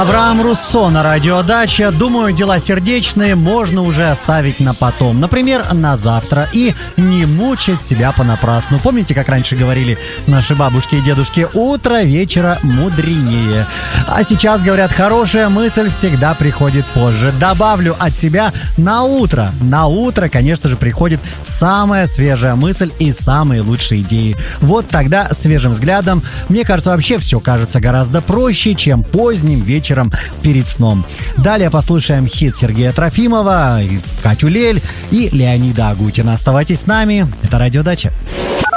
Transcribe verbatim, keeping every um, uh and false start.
Авраам Руссо на радиодаче. Думаю, дела сердечные можно уже оставить на потом. Например, на завтра. И не мучить себя понапрасну. Помните, как раньше говорили наши бабушки и дедушки? Утро вечера мудренее. А сейчас, говорят, хорошая мысль всегда приходит позже. Добавлю от себя: на утро. На утро, конечно же, приходит самая свежая мысль и самые лучшие идеи. Вот тогда свежим взглядом, мне кажется, вообще все кажется гораздо проще, чем поздним вечером перед сном. Далее послушаем хит Сергея Трофимова, Катю Лель и Леонида Агутина. Оставайтесь с нами. Это радиодача.